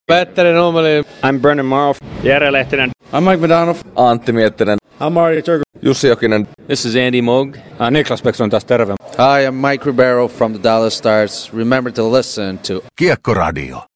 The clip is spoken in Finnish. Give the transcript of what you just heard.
Petteri Nummeli. I'm Brennan Morrow. Jere Lehtinen. I'm Mike Madonov. Antti Miettinen. I'm Mario Turku. Jussi Jokinen. This is Andy Moog. Niklas Bäckström taas terve. Hi, I'm Mike Ribeiro from the Dallas Stars. Remember to listen to Kiekkoradio.